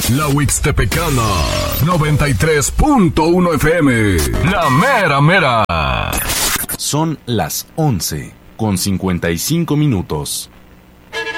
La Huixtepecana, 93.1 FM. La mera mera. Son las 11:55.